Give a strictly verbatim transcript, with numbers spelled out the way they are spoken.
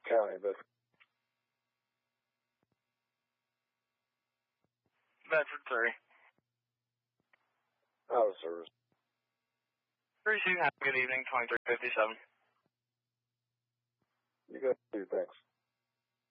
County, but Bedford three. out of service. three two, have a good evening, twenty-three fifty-seven. You got two, thanks.